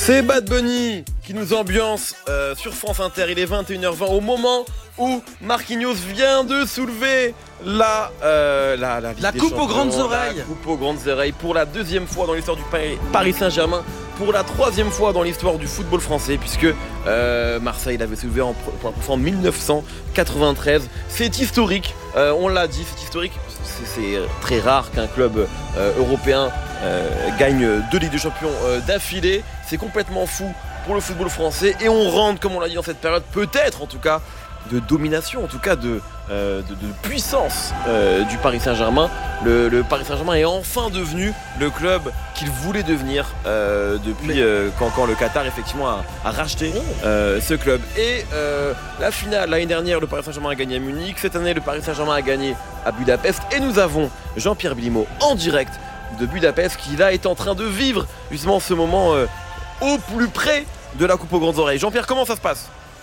C'est Bad Bunny qui nous ambiance sur France Inter. Il est 21h20 au moment où Marquinhos vient de soulever la coupe aux grandes oreilles. La coupe aux grandes oreilles pour la deuxième fois dans l'histoire du Paris Saint-Germain, pour la troisième fois dans l'histoire du football français, puisque Marseille l'avait soulevé pour la première fois en 1993. C'est historique, on l'a dit, c'est historique. C'est très rare qu'un club européen gagne 2 Ligues des Champions d'affilée. C'est complètement fou pour le football français et on rentre, comme on l'a dit, dans cette période peut-être en tout cas de domination, en tout cas de puissance du Paris Saint-Germain. Le Paris Saint-Germain est enfin devenu le club qu'il voulait devenir depuis quand le Qatar effectivement a racheté ce club. Et la finale, l'année dernière, le Paris Saint-Germain a gagné à Munich. Cette année, le Paris Saint-Germain a gagné à Budapest. Et nous avons Jean-Pierre Blimaud en direct de Budapest qui là est en train de vivre justement ce moment au plus près de la coupe aux grandes oreilles. Jean-Pierre, comment ça se passe ?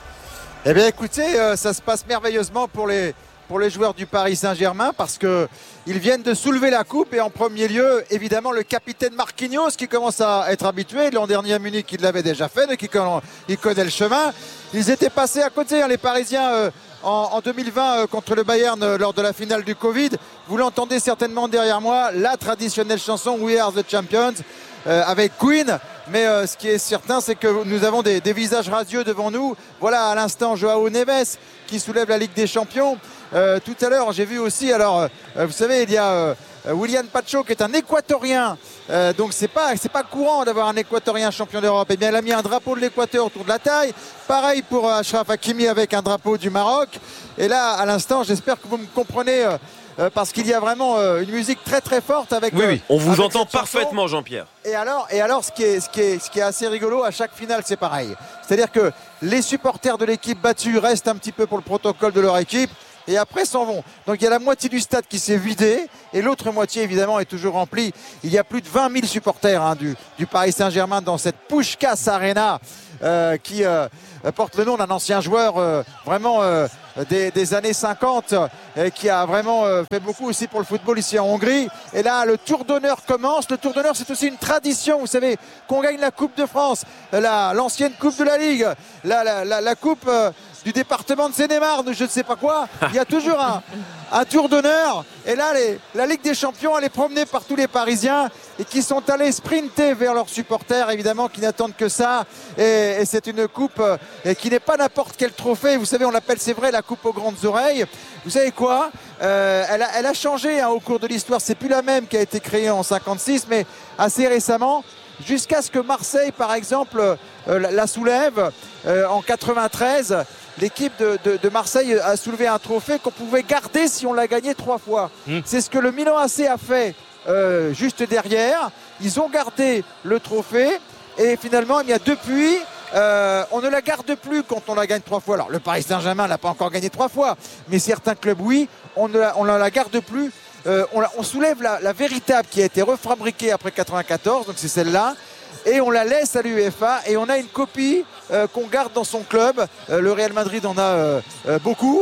Eh bien écoutez, ça se passe merveilleusement pour les joueurs du Paris Saint-Germain parce qu'ils viennent de soulever la coupe et en premier lieu, évidemment, le capitaine Marquinhos qui commence à être habitué. L'an dernier à Munich, il l'avait déjà fait, donc il connaît le chemin. Ils étaient passés à côté, les Parisiens, en 2020 contre le Bayern lors de la finale du Covid. Vous l'entendez certainement derrière moi, la traditionnelle chanson We Are the Champions avec Queen. Mais ce qui est certain, c'est que nous avons des visages radieux devant nous. Voilà à l'instant Joao Neves qui soulève la Ligue des Champions. Tout à l'heure, j'ai vu aussi, vous savez, il y a William Pacho qui est un Équatorien. Donc c'est pas courant d'avoir un Équatorien champion d'Europe. Eh bien, il a mis un drapeau de l'Équateur autour de la taille. Pareil pour Achraf Hakimi avec un drapeau du Maroc. Et là, à l'instant, j'espère que vous me comprenez. Parce qu'il y a vraiment une musique très très forte avec. Oui, on vous entend parfaitement, Jean-Pierre. Et alors, ce qui est assez rigolo à chaque finale, c'est pareil. C'est-à-dire que les supporters de l'équipe battue restent un petit peu pour le protocole de leur équipe et après s'en vont. Donc il y a la moitié du stade qui s'est vidé et l'autre moitié évidemment est toujours remplie. Il y a plus de 20 000 supporters du Paris Saint-Germain dans cette Puskás Arena qui porte le nom d'un ancien joueur vraiment des années 50 qui a vraiment fait beaucoup aussi pour le football ici en Hongrie. Et là, le tour d'honneur commence. Le tour d'honneur, c'est aussi une tradition. Vous savez, qu'on gagne la Coupe de France, l'ancienne Coupe de la Ligue, la Coupe du département de Seine-et-Marne, je ne sais pas quoi. Il y a toujours un tour d'honneur. Et là, la Ligue des Champions, elle est promenée par tous les Parisiens et qui sont allés sprinter vers leurs supporters, évidemment, qui n'attendent que ça. Et c'est une coupe qui n'est pas n'importe quel trophée. Vous savez, on l'appelle, c'est vrai, la coupe aux grandes oreilles. Vous savez quoi ? Elle a changé au cours de l'histoire. C'est plus la même qui a été créée en 56, mais assez récemment. Jusqu'à ce que Marseille, par exemple, la soulève en 93. L'équipe de Marseille a soulevé un trophée qu'on pouvait garder si on l'a gagné 3 fois. C'est ce que le Milan AC a fait juste derrière. Ils ont gardé le trophée et finalement, depuis, on ne la garde plus quand on la gagne 3 fois. Alors le Paris Saint-Germain l'a pas encore gagné 3 fois, mais certains clubs, oui, on ne la garde plus. On soulève la véritable qui a été refabriquée après 94, donc c'est celle-là. Et on la laisse à l'UEFA et on a une copie qu'on garde dans son club. Le Real Madrid en a beaucoup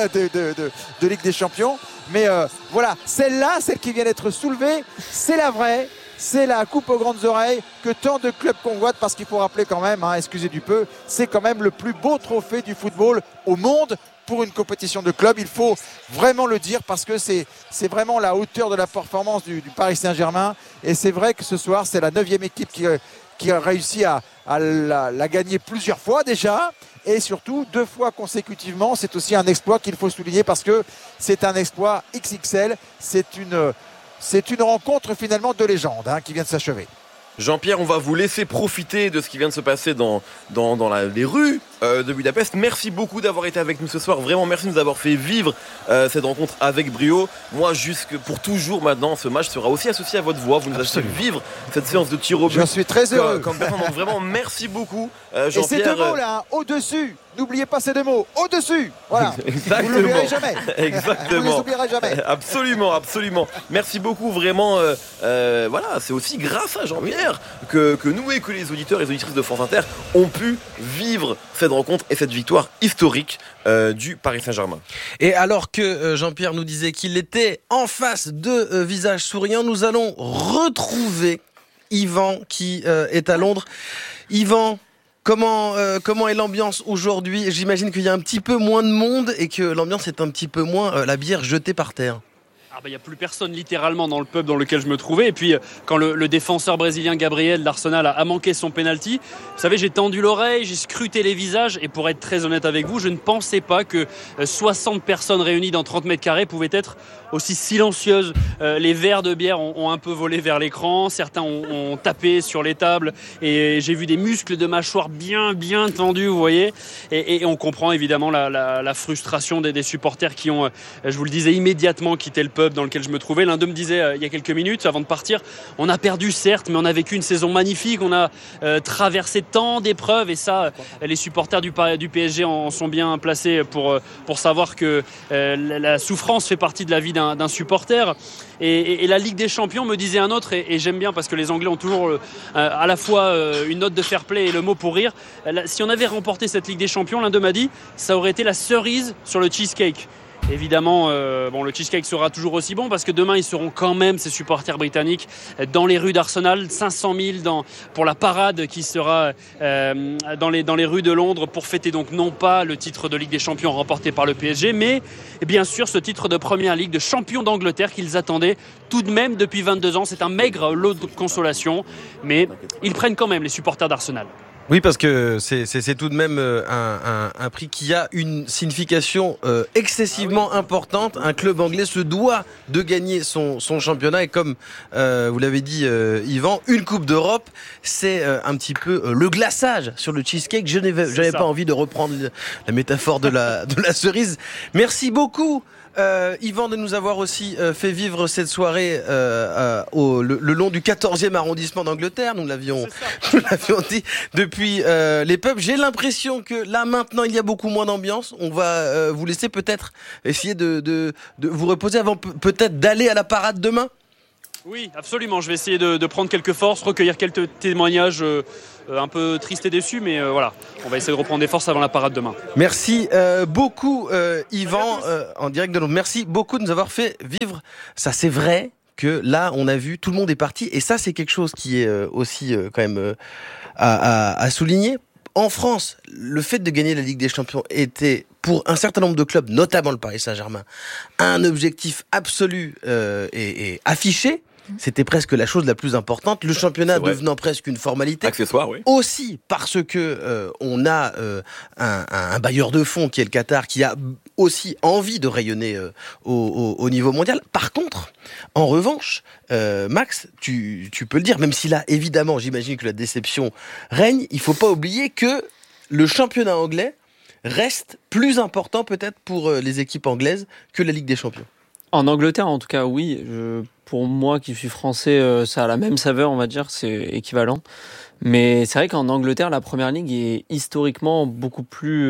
de Ligue des Champions. Mais voilà, celle qui vient d'être soulevée, c'est la vraie. C'est la coupe aux grandes oreilles que tant de clubs convoitent parce qu'il faut rappeler quand même, excusez du peu, c'est quand même le plus beau trophée du football au monde. Pour une compétition de club, il faut vraiment le dire parce que c'est vraiment la hauteur de la performance du Paris Saint-Germain. Et c'est vrai que ce soir, c'est la 9e équipe qui a réussi à la gagner plusieurs fois déjà. Et surtout, 2 fois consécutivement. C'est aussi un exploit qu'il faut souligner parce que c'est un exploit XXL. C'est une rencontre finalement de légende qui vient de s'achever. Jean-Pierre, on va vous laisser profiter de ce qui vient de se passer dans les rues de Budapest. Merci beaucoup d'avoir été avec nous ce soir. Vraiment, merci de nous avoir fait vivre cette rencontre avec brio. Moi, jusque pour toujours maintenant, ce match sera aussi associé à votre voix. Vous nous avez fait vivre cette séance de tir au but. Je suis très heureux. Donc vraiment, merci beaucoup, Jean-Pierre. Et ces 2 mots là, au-dessus. N'oubliez pas ces 2 mots, au-dessus. Voilà. Exactement. Vous ne l'oublierez jamais. Exactement. Vous ne les oublierez jamais. Absolument. Merci beaucoup, vraiment. Voilà, c'est aussi grâce à Jean-Pierre que nous et que les auditeurs et les auditrices de France Inter ont pu vivre cette rencontre et cette victoire historique du Paris Saint-Germain. Et alors que Jean-Pierre nous disait qu'il était en face de visages souriants, nous allons retrouver Yvan qui est à Londres. Yvan, comment est l'ambiance aujourd'hui ? J'imagine qu'il y a un petit peu moins de monde et que l'ambiance est un petit peu moins la bière jetée par terre. Il n'y a plus personne littéralement dans le pub dans lequel je me trouvais. Et puis quand le défenseur brésilien Gabriel d'Arsenal a manqué son penalty, vous savez, j'ai tendu l'oreille, j'ai scruté les visages. Et pour être très honnête avec vous, je ne pensais pas que 60 personnes réunies dans 30 mètres carrés pouvaient être aussi silencieuses. Les verres de bière ont un peu volé vers l'écran. Certains ont tapé sur les tables. Et j'ai vu des muscles de mâchoire bien tendus, vous voyez. Et on comprend évidemment la frustration des supporters qui ont, je vous le disais, immédiatement quitté le pub dans lequel je me trouvais. L'un d'eux me disait il y a quelques minutes avant de partir, on a perdu certes, mais on a vécu une saison magnifique, on a traversé tant d'épreuves, et ça les supporters du PSG en sont bien placés pour savoir que la souffrance fait partie de la vie d'un supporter. Et la Ligue des Champions, me disait un autre, et j'aime bien parce que les Anglais ont toujours à la fois une note de fair play et le mot pour rire. Si on avait remporté cette Ligue des Champions, l'un d'eux m'a dit, ça aurait été la cerise sur le cheesecake. Évidemment, le cheesecake sera toujours aussi bon parce que demain, ils seront quand même, ces supporters britanniques, dans les rues d'Arsenal, 500 000 pour la parade qui sera dans les rues de Londres pour fêter donc non pas le titre de Ligue des Champions remporté par le PSG, mais bien sûr ce titre de Première Ligue, de champion d'Angleterre qu'ils attendaient tout de même depuis 22 ans. C'est un maigre lot de consolation, mais ils prennent quand même, les supporters d'Arsenal. Oui, parce que c'est tout de même un prix qui a une signification excessivement importante. Un club anglais se doit de gagner son championnat, et comme vous l'avez dit Yvan, une Coupe d'Europe, c'est un petit peu le glaçage sur le cheesecake. J'avais pas envie de reprendre la métaphore de la cerise. Merci beaucoup Yvan de nous avoir aussi fait vivre cette soirée le long du 14e arrondissement d'Angleterre. Nous l'avions dit depuis les pubs. J'ai l'impression que là maintenant il y a beaucoup moins d'ambiance. On va vous laisser peut-être essayer de vous reposer avant peut-être d'aller à la parade demain. Oui, absolument. Je vais essayer de prendre quelques forces, recueillir quelques témoignages un peu tristes et déçus, mais voilà, on va essayer de reprendre des forces avant la parade demain. Merci beaucoup Yvan, en direct de Londres. Merci beaucoup de nous avoir fait vivre ça. C'est vrai que là, on a vu, tout le monde est parti, et ça, c'est quelque chose qui est aussi quand même à souligner. En France, le fait de gagner la Ligue des Champions était, pour un certain nombre de clubs, notamment le Paris Saint-Germain, un objectif absolu et affiché. C'était presque la chose la plus importante. Le championnat devenant presque une formalité. Accessoire, oui. Aussi parce que on a un bailleur de fonds qui est le Qatar, qui a aussi envie de rayonner au niveau mondial. Par contre, en revanche, Max, tu peux le dire, même si là, évidemment, j'imagine que la déception règne, il faut pas oublier que le championnat anglais reste plus important peut-être pour les équipes anglaises que la Ligue des Champions. En Angleterre, en tout cas, oui. Pour moi, qui suis français, ça a la même saveur, on va dire, c'est équivalent. Mais c'est vrai qu'en Angleterre, la Première Ligue est historiquement beaucoup plus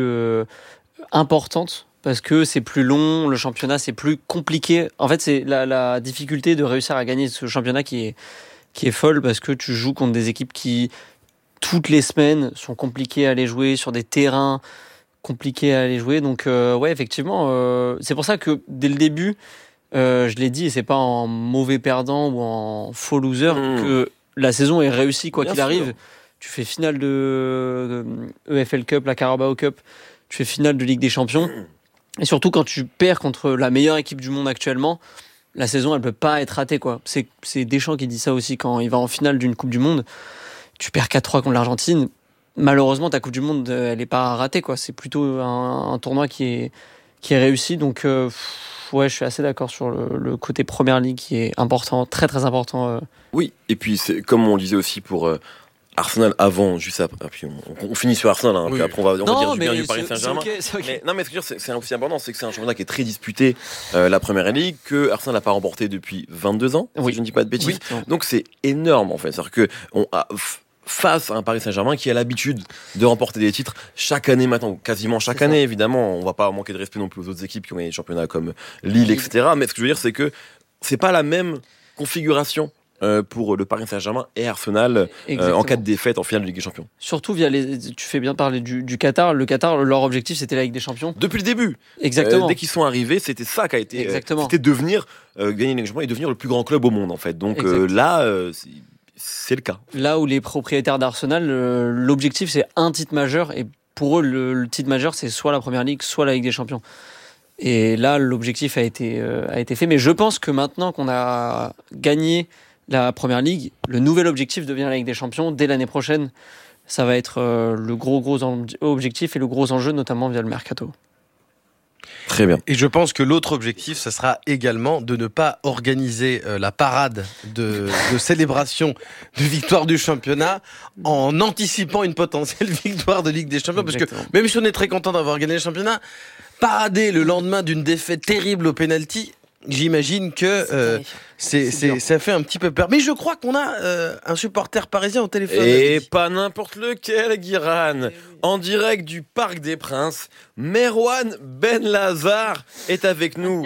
importante parce que c'est plus long, le championnat, c'est plus compliqué. En fait, c'est la difficulté de réussir à gagner ce championnat qui est folle parce que tu joues contre des équipes qui, toutes les semaines, sont compliquées à aller jouer sur des terrains compliqués à aller jouer. Donc, effectivement, c'est pour ça que dès le début, je l'ai dit, et c'est pas en mauvais perdant ou en faux loser que la saison est réussie quoi qu'il arrive. Tu fais finale de EFL Cup, la Carabao Cup, tu fais finale de Ligue des Champions, et surtout quand tu perds contre la meilleure équipe du monde actuellement, la saison elle peut pas être ratée quoi. C'est Deschamps qui dit ça aussi quand il va en finale d'une Coupe du Monde. Tu perds 4-3 contre l'Argentine, malheureusement ta Coupe du Monde elle est pas ratée quoi. C'est plutôt un tournoi qui est réussi, donc je suis assez d'accord sur le côté Première Ligue qui est important, très très important. Oui, et puis c'est comme on le disait aussi pour Arsenal avant, juste après, puis on finit sur Arsenal, hein, puis après on va dire du bien du Paris Saint-Germain. C'est okay. Mais ce que je veux dire, c'est aussi important, c'est que c'est un championnat qui est très disputé, la Première Ligue, que Arsenal n'a pas remporté depuis 22 ans, si je ne dis pas de bêtises. Oui. Donc c'est énorme en fait, c'est-à-dire que face à un Paris Saint-Germain qui a l'habitude de remporter des titres chaque année maintenant, quasiment chaque année évidemment, on va pas manquer de respect non plus aux autres équipes qui ont gagné des championnats comme Lille, etc. Mais ce que je veux dire, c'est que c'est pas la même configuration pour le Paris Saint-Germain et Arsenal en cas de défaite en finale de Ligue des Champions. Surtout tu fais bien parler du Qatar. Le Qatar, leur objectif c'était la Ligue des Champions. Depuis le début. Exactement. Dès qu'ils sont arrivés, c'était ça qui a été. C'était devenir gagner la Ligue des Champions et devenir le plus grand club au monde en fait. Donc là. c'est le cas. Là où les propriétaires d'Arsenal, l'objectif c'est un titre majeur et pour eux le titre majeur c'est soit la Première Ligue, soit la Ligue des Champions. Et là l'objectif a été fait, mais je pense que maintenant qu'on a gagné la Première Ligue, le nouvel objectif devient la Ligue des Champions dès l'année prochaine. Ça va être le gros objectif et le gros enjeu, notamment via le mercato. Très bien. Et je pense que l'autre objectif, ça sera également de ne pas organiser la parade de célébration de victoire du championnat en anticipant une potentielle victoire de Ligue des Champions. Exactement. Parce que même si on est très content d'avoir gagné le championnat, parader le lendemain d'une défaite terrible au pénalty, j'imagine que ça fait un petit peu peur. Mais je crois qu'on a un supporter parisien au téléphone. Et pas n'importe lequel, Guiran. En direct du Parc des Princes, Merwan Benlazar est avec nous.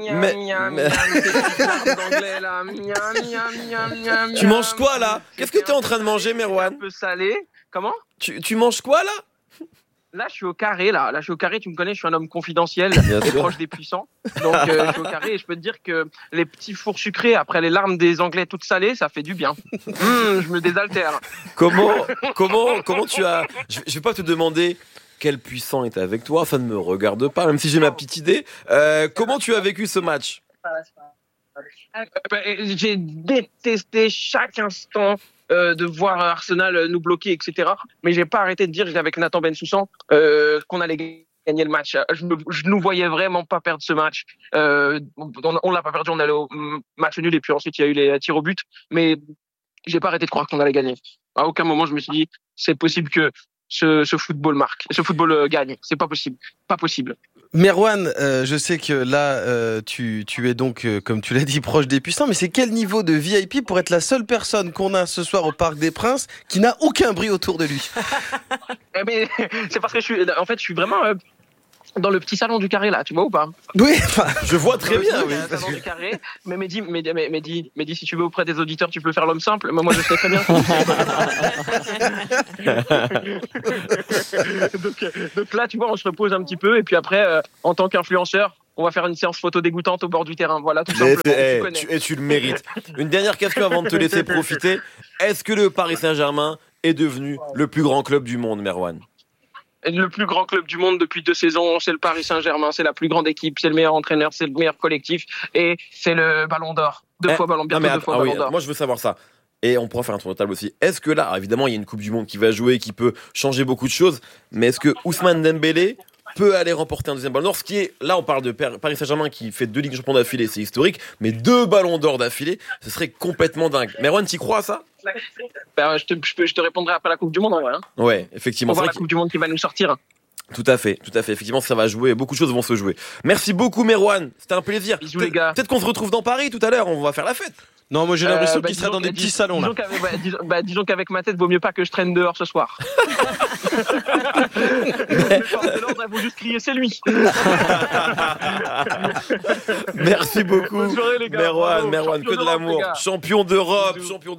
Tu manges quoi là? Qu'est-ce que tu es en train de manger, Merwan? Un peu salé. Comment? Tu manges quoi là? Là, je suis au carré, là. Là, je suis au carré, tu me connais, je suis un homme confidentiel, Bien sûr. proche des puissants. Donc, je suis au carré et je peux te dire que les petits fours sucrés, après les larmes des Anglais toutes salées, ça fait du bien. Je me désaltère. Comment tu as... Je vais pas te demander quel puissant est avec toi, ça ne me regarde pas, même si j'ai ma petite idée. Comment tu as vécu ce match? J'ai détesté chaque instant de voir Arsenal nous bloquer, etc. Mais j'ai pas arrêté de dire, j'étais avec Nathan Bensoussan, qu'on allait gagner le match. Je nous voyais vraiment pas perdre ce match. On l'a pas perdu, on allait au match nul et puis ensuite il y a eu les tirs au but. Mais j'ai pas arrêté de croire qu'on allait gagner. À aucun moment je me suis dit, c'est possible que ce football marque, ce football gagne. C'est pas possible. Pas possible. Merwan, je sais que là, tu es donc, comme tu l'as dit, proche des puissants, mais c'est quel niveau de VIP pour être la seule personne qu'on a ce soir au Parc des Princes qui n'a aucun bruit autour de lui? Mais c'est parce que je suis vraiment dans le petit salon du carré là, tu vois ou pas? Oui, Je vois très bien, oui. Salon du carré. Mais Mehdi, si tu veux auprès des auditeurs, tu peux faire l'homme simple. Mais moi, je sais très bien. donc là, tu vois, on se repose un petit peu et puis après, en tant qu'influenceur, on va faire une séance photo dégoûtante au bord du terrain. Voilà, tout simplement. Tu le mérites. Une dernière question avant de te laisser profiter. Est-ce que le Paris Saint-Germain est devenu le plus grand club du monde, Merwan? Le plus grand club du monde depuis 2 saisons, c'est le Paris Saint-Germain, c'est la plus grande équipe, c'est le meilleur entraîneur, c'est le meilleur collectif et c'est le Ballon d'Or. Deux fois Ballon d'Or. Moi je veux savoir ça. Et on pourra faire un tour de table aussi. Est-ce que là, évidemment, il y a une Coupe du Monde qui va jouer, qui peut changer beaucoup de choses, mais est-ce que Ousmane Dembélé peut aller remporter un deuxième Ballon d'Or? Ce qui est, là, on parle de Paris Saint-Germain qui fait 2 Ligues des Champions d'affilée, c'est historique, mais 2 Ballons d'Or d'affilée, ce serait complètement dingue. Merwan, t'y crois à ça? Je te répondrai après la Coupe du Monde en vrai. Ouais, effectivement. On va voir la Coupe du Monde qui va nous sortir. Tout à fait. Effectivement, ça va jouer. Beaucoup de choses vont se jouer. Merci beaucoup, Merwan. C'était un plaisir. Bisous, les gars. Peut-être qu'on se retrouve dans Paris tout à l'heure. On va faire la fête. Non, moi j'ai l'impression qu'il serait dans des petits salons là. Disons qu'avec ma tête, vaut mieux pas que je traîne dehors ce soir. Les forces de l'ordre, elles vont juste crier, c'est lui. Merci beaucoup, Bonne soirée, les gars. Merwan, Bravo, que de l'amour. Champion d'Europe.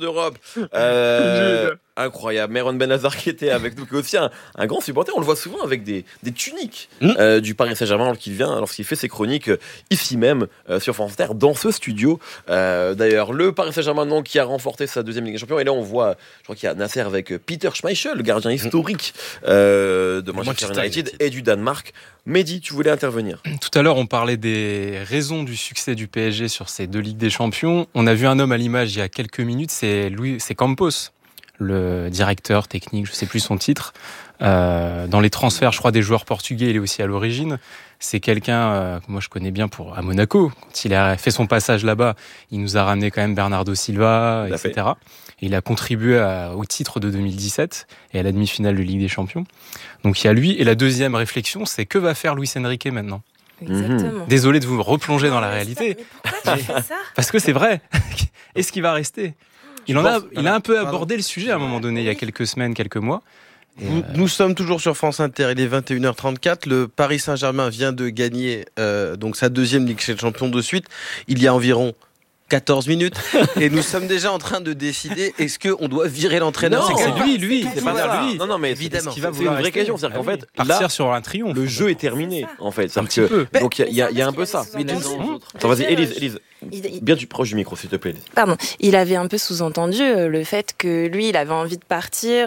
Incroyable. Merwan Benlazar qui était avec nous, qui est aussi un grand supporter. On le voit souvent avec des tuniques du Paris Saint-Germain lorsqu'il fait ses chroniques ici même sur France Inter, dans ce studio. D'ailleurs, le Paris Saint-Germain donc, qui a remporté sa 2e Ligue des Champions. Et là, on voit, je crois qu'il y a Nasser avec Peter Schmeichel, le gardien historique de Manchester United et du Danemark. Mehdi, tu voulais intervenir. Tout à l'heure, on parlait des raisons du succès du PSG sur ces 2 Ligues des Champions. On a vu un homme à l'image il y a quelques minutes, c'est Campos, le directeur technique, je ne sais plus son titre. Dans les transferts, je crois, des joueurs portugais, il est aussi à l'origine. C'est quelqu'un que moi je connais bien à Monaco. Quand il a fait son passage là-bas, il nous a ramené quand même Bernardo Silva, etc. Et il a contribué au titre de 2017 et à la demi-finale de Ligue des Champions. Donc il y a lui. Et la deuxième réflexion, c'est que va faire Luis Enrique maintenant ? Exactement. Désolé de vous replonger dans la réalité. Mais pourquoi tu fais ça ? Parce que c'est vrai. Est-ce qu'il va rester ? Il a un peu abordé le sujet à un moment donné, il y a quelques semaines, quelques mois. Nous sommes toujours sur France Inter, il est 21h34. Le Paris Saint-Germain vient de gagner donc sa 2e Ligue des Champions de suite. Il y a environ 14 minutes et nous sommes déjà en train de décider est-ce qu'on doit virer l'entraîneur. Non, C'est lui, c'est pas ça. lui. Non, mais évidemment. c'est une vraie question. C'est-à-dire qu'en fait, Partir là, sur un triomphe. le jeu est terminé, en fait. Un petit peu. Donc il y a un peu ça. Attends, vas-y, Élise. Bien du proche du micro, s'il te plaît. Pardon, il avait un peu sous-entendu le fait que lui, il avait envie de partir,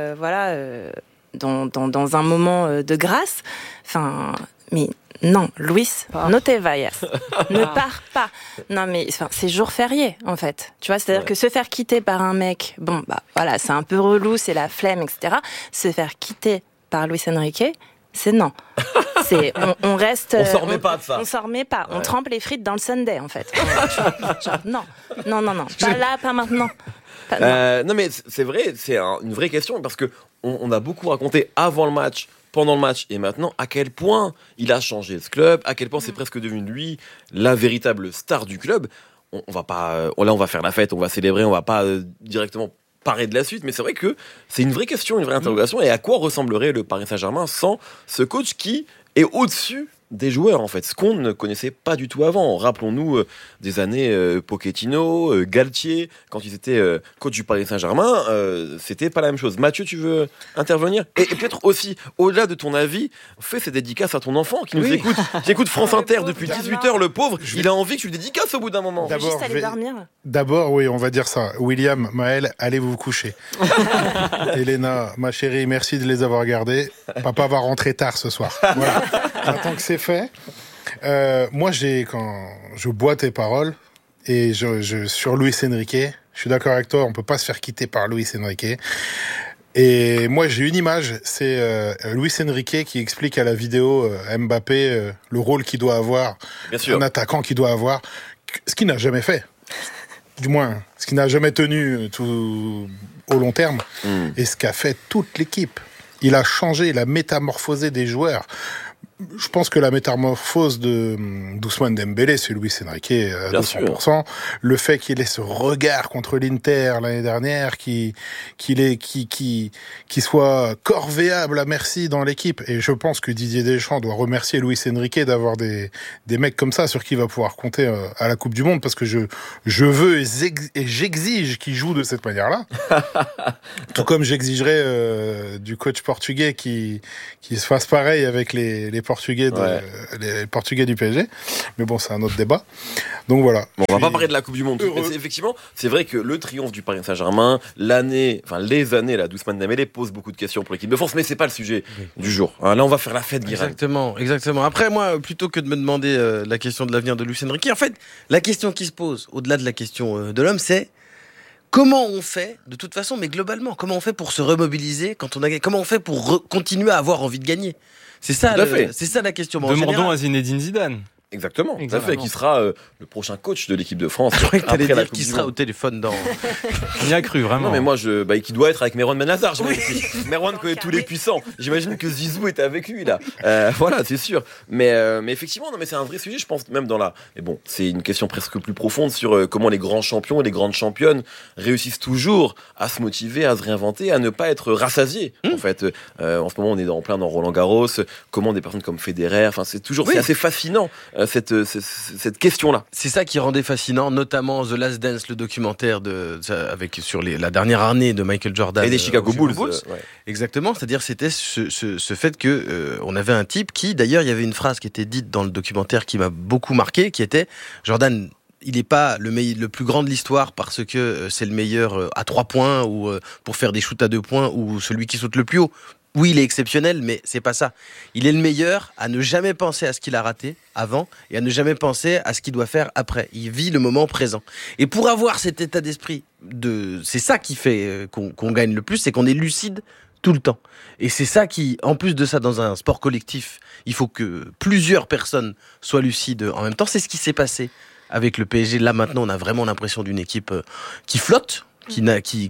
dans un moment de grâce. Enfin, mais non, Luis, no te vayas, ne pars pas. Non, mais c'est jour férié, en fait. Tu vois, c'est-à-dire que se faire quitter par un mec, bon, bah voilà, c'est un peu relou, c'est la flemme, etc. Se faire quitter par Luis Enrique, c'est non. On reste. On s'en remet pas de ça. On s'en remet pas. On trempe les frites dans le sundae, en fait. Genre, non. Pas là, pas maintenant. Non, mais c'est vrai, c'est une vraie question parce que on a beaucoup raconté avant le match, pendant le match et maintenant à quel point il a changé ce club, à quel point c'est presque devenu lui la véritable star du club. On va pas, là on va faire la fête, on va célébrer, on va pas directement parler de la suite, mais c'est vrai que c'est une vraie question, une vraie interrogation. Et à quoi ressemblerait le Paris Saint-Germain sans ce coach qui est au-dessus des joueurs, en fait, ce qu'on ne connaissait pas du tout avant. Rappelons-nous des années Pochettino, Galtier, quand ils étaient coach du Paris Saint-Germain, c'était pas la même chose. Mathieu, tu veux intervenir ? Et peut-être aussi, au-delà de ton avis, fais ces dédicaces à ton enfant qui nous écoute, qui écoute France Inter depuis 18h, le pauvre, il a envie que tu le dédicaces au bout d'un moment. Juste aller dormir. D'abord, oui, on va dire ça. William, Maël, allez vous coucher. Elena, ma chérie, merci de les avoir gardés. Papa va rentrer tard ce soir. Voilà. Maintenant que c'est fait, moi, quand je bois tes paroles et sur Luis Enrique, je suis d'accord avec toi, on peut pas se faire quitter par Luis Enrique. Et moi, j'ai une image, c'est Luis Enrique qui explique à la vidéo Mbappé le rôle qu'il doit avoir, un attaquant qu'il doit avoir, ce qu'il n'a jamais fait. Du moins, ce qui n'a jamais tenu tout au long terme, et ce qu'a fait toute l'équipe. Il a changé, il a métamorphosé des joueurs. Je pense que la métamorphose d'Ousmane Dembélé, c'est Luis Enrique à 200%. Le fait qu'il ait ce regard contre l'Inter l'année dernière, qui soit corvéable à merci dans l'équipe. Et je pense que Didier Deschamps doit remercier Luis Enrique d'avoir des mecs comme ça sur qui il va pouvoir compter à la Coupe du Monde, parce que je veux et j'exige qu'il joue de cette manière-là. Tout comme j'exigerais du coach portugais qui se fasse pareil avec les Portugais les Portugais du PSG, mais bon, c'est un autre débat. Donc voilà. Bon, on va pas parler de la Coupe du Monde. Effectivement, c'est vrai que le triomphe du Paris Saint-Germain, les années là d'Ousmane Dembélé posent beaucoup de questions pour l'équipe de France, mais c'est pas le sujet du jour. Là, on va faire la fête, Guirin. Exactement. Après, moi, plutôt que de me demander la question de l'avenir de Luis Enrique, en fait, la question qui se pose, au-delà de la question de l'homme, c'est comment on fait, de toute façon, mais globalement, comment on fait pour se remobiliser quand on a gagné ? Comment on fait pour continuer à avoir envie de gagner ? C'est ça la question. Demandons à Zinedine Zidane. Exactement. Tout à fait, qui sera le prochain coach de l'équipe de France. Je croyais que t'allais dire qui sera au téléphone dans. On y a cru, vraiment. Non, mais moi, qui doit être avec Merwan Benazar. Merwan connaît tous les puissants. J'imagine que Zizou est avec lui, là. Voilà, c'est sûr. Mais effectivement, non, mais c'est un vrai sujet, je pense, même dans la. Mais bon, c'est une question presque plus profonde sur comment les grands champions et les grandes championnes réussissent toujours à se motiver, à se réinventer, à ne pas être rassasiés. En fait, en ce moment, on est en plein dans Roland Garros. Comment des personnes comme Federer. Enfin, c'est assez fascinant. Cette question-là. C'est ça qui rendait fascinant, notamment The Last Dance, le documentaire sur la dernière année de Michael Jordan et des Chicago Bulls. Exactement, c'est-à-dire c'était ce fait que on avait un type qui, d'ailleurs, il y avait une phrase qui était dite dans le documentaire qui m'a beaucoup marqué, qui était Jordan. Il n'est pas le plus grand de l'histoire parce que c'est le meilleur à 3 points ou pour faire des shoots à 2 points ou celui qui saute le plus haut. Oui, il est exceptionnel, mais c'est pas ça. Il est le meilleur à ne jamais penser à ce qu'il a raté avant et à ne jamais penser à ce qu'il doit faire après. Il vit le moment présent. Et pour avoir cet état d'esprit, c'est ça qui fait qu'on gagne le plus, c'est qu'on est lucide tout le temps. Et c'est ça qui, en plus de ça, dans un sport collectif, il faut que plusieurs personnes soient lucides en même temps. C'est ce qui s'est passé avec le PSG. Là, maintenant, on a vraiment l'impression d'une équipe qui flotte, qui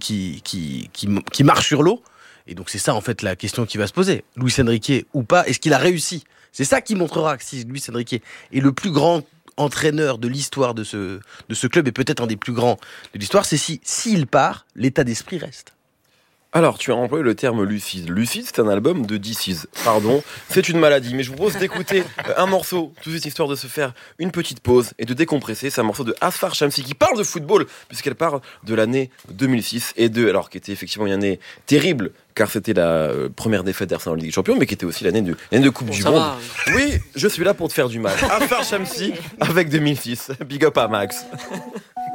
marche sur l'eau. Et donc c'est ça en fait la question qui va se poser. Luis Enrique ou pas, est-ce qu'il a réussi ? C'est ça qui montrera que si Luis Enrique est le plus grand entraîneur de l'histoire de ce club et peut-être un des plus grands de l'histoire, c'est s'il part, l'état d'esprit reste. Alors, tu as employé le terme lucide. Lucide, c'est un album de DC's. Pardon, c'est une maladie. Mais je vous propose d'écouter un morceau, tout de suite, histoire de se faire une petite pause et de décompresser. C'est un morceau de Asfar Shamsi qui parle de football, puisqu'elle parle de l'année 2006 alors qui était effectivement une année terrible, car c'était la première défaite d'Arsenal en Ligue des Champions, mais qui était aussi l'année de Coupe du Monde. Oui, je suis là pour te faire du mal. Asfar Shamsi avec 2006. Big up à Max.